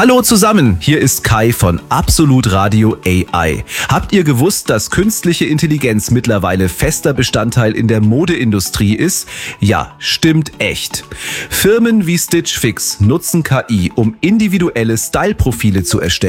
Hallo zusammen, hier ist Kai von Absolut Radio AI. Habt ihr gewusst, dass künstliche Intelligenz mittlerweile fester Bestandteil in der Modeindustrie ist? Ja, stimmt echt. Firmen wie Stitch Fix nutzen KI, um individuelle Styleprofile zu erstellen.